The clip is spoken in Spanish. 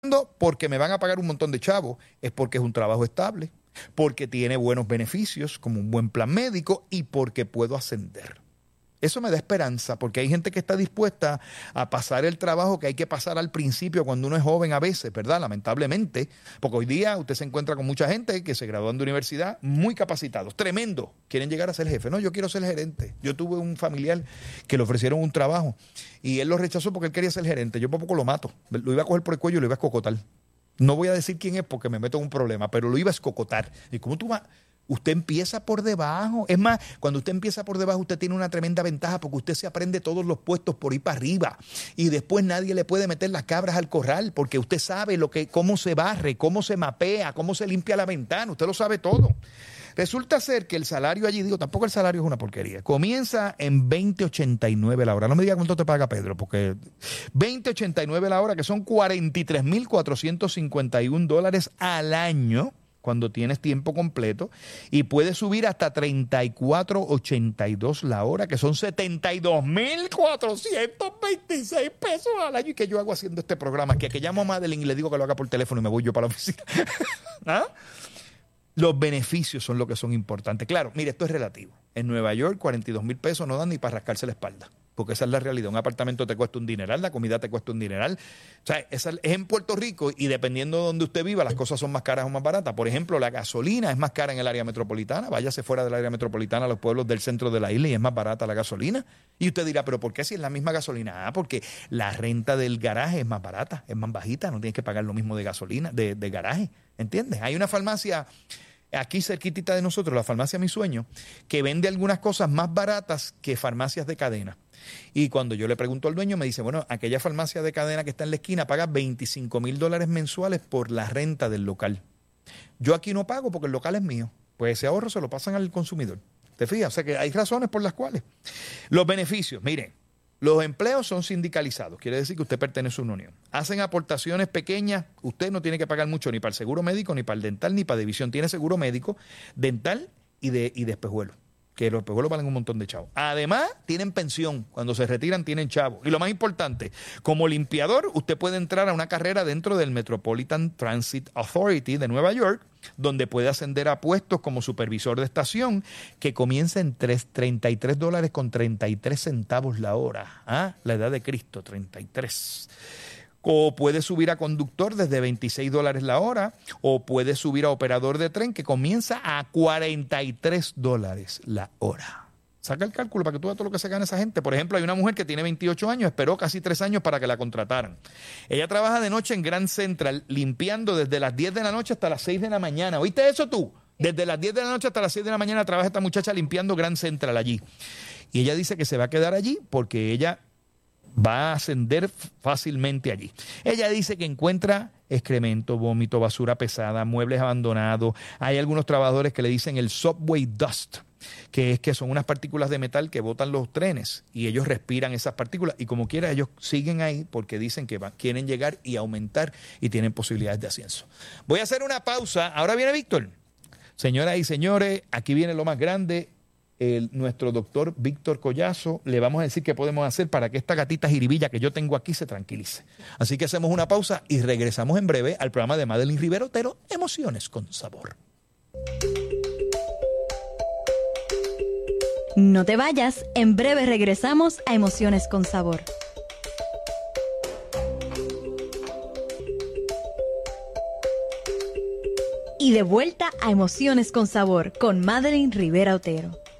porque me van a pagar un montón de chavos, es porque es un trabajo estable, porque tiene buenos beneficios, como un buen plan médico y porque puedo ascender. Eso me da esperanza, porque hay gente que está dispuesta a pasar el trabajo que hay que pasar al principio cuando uno es joven a veces, ¿verdad? Lamentablemente, porque hoy día usted se encuentra con mucha gente que se gradúan de universidad muy capacitados, tremendo, quieren llegar a ser jefe. No, yo quiero ser gerente. Yo tuve un familiar que le ofrecieron un trabajo y él lo rechazó porque él quería ser gerente. Yo por poco lo mato, lo iba a coger por el cuello y lo iba a escocotar. No voy a decir quién es porque me meto en un problema, pero lo iba a escocotar. ¿Y cómo tú vas? Usted empieza por debajo. Es más, cuando usted empieza por debajo, usted tiene una tremenda ventaja porque usted se aprende todos los puestos por ahí para arriba. Y después nadie le puede meter las cabras al corral porque usted sabe cómo se barre, cómo se mapea, cómo se limpia la ventana. Usted lo sabe todo. Resulta ser que el salario allí, tampoco el salario es una porquería. Comienza en $20.89 la hora. No me diga cuánto te paga Pedro, porque $20.89 la hora, que son $43,451 al año, cuando tienes tiempo completo, y puede subir hasta $34.82 la hora, que son $72,426 al año. ¿Y qué yo hago haciendo este programa? Que llamo a Madeline y le digo que lo haga por teléfono y me voy yo para la oficina. ¿Ah? Los beneficios son lo que son importantes. Claro, mire, esto es relativo. En Nueva York, $42,000 no dan ni para rascarse la espalda. Porque esa es la realidad. Un apartamento te cuesta un dineral, la comida te cuesta un dineral. O sea, es en Puerto Rico y dependiendo de donde usted viva, las cosas son más caras o más baratas. Por ejemplo, la gasolina es más cara en el área metropolitana. Váyase fuera del área metropolitana a los pueblos del centro de la isla y es más barata la gasolina. Y usted dirá, ¿pero por qué si es la misma gasolina? Ah, porque la renta del garaje es más barata, es más bajita. No tienes que pagar lo mismo de gasolina, de garaje. ¿Entiendes? Hay una farmacia aquí cerquitita de nosotros, la farmacia Mi Sueño, que vende algunas cosas más baratas que farmacias de cadena. Y cuando yo le pregunto al dueño, me dice, bueno, aquella farmacia de cadena que está en la esquina paga $25,000 mensuales por la renta del local. Yo aquí no pago porque el local es mío. Pues ese ahorro se lo pasan al consumidor. ¿Te fijas? O sea que hay razones por las cuales. Los beneficios, miren, los empleos son sindicalizados, quiere decir que usted pertenece a una unión. Hacen aportaciones pequeñas, usted no tiene que pagar mucho ni para el seguro médico, ni para el dental, ni para división. Tiene seguro médico, dental y de espejuelos, que los espejuelos valen un montón de chavos. Además, tienen pensión, cuando se retiran tienen chavos. Y lo más importante, como limpiador, usted puede entrar a una carrera dentro del Metropolitan Transit Authority de Nueva York, donde puede ascender a puestos como supervisor de estación, que comienza en $33.33 la hora. ¿Ah? La edad de Cristo, 33. O puede subir a conductor desde $26 la hora, o puede subir a operador de tren, que comienza a $43 la hora. Saca el cálculo para que tú veas todo lo que se gana esa gente. Por ejemplo, hay una mujer que tiene 28 años, esperó casi 3 años para que la contrataran. Ella trabaja de noche en Grand Central, limpiando desde las 10 de la noche hasta las 6 de la mañana. ¿Oíste eso tú? Desde las 10 de la noche hasta las 6 de la mañana trabaja esta muchacha limpiando Grand Central allí. Y ella dice que se va a quedar allí porque ella va a ascender fácilmente allí. Ella dice que encuentra excremento, vómito, basura pesada, muebles abandonados. Hay algunos trabajadores que le dicen el subway dust, que son unas partículas de metal que botan los trenes y ellos respiran esas partículas y como quiera ellos siguen ahí porque dicen que quieren llegar y aumentar y tienen posibilidades de ascenso. Voy a hacer una pausa. Ahora viene Víctor. Señoras y señores, aquí viene lo más grande. Nuestro doctor Víctor Collazo, le vamos a decir qué podemos hacer para que esta gatita jiribilla que yo tengo aquí se tranquilice. Así que hacemos una pausa y regresamos en breve al programa de Madeline Rivera Otero, Emociones con Sabor. No te vayas, en breve regresamos a Emociones con Sabor. Y de vuelta a Emociones con Sabor con Madeline Rivera Otero.